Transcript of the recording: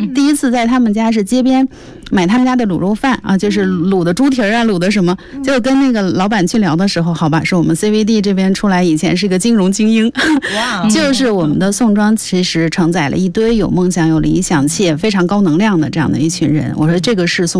第一次在他们家是街边买他们家的卤肉饭啊，就是卤的猪蹄啊，卤的什么，就跟那个老板去聊的时候，好吧，是我们 CVD 这边出来以前是个金融精英，就是我们的宋庄其实承载了一堆有梦想、有理想且非常高能量的这样的一群人。我说这个是宋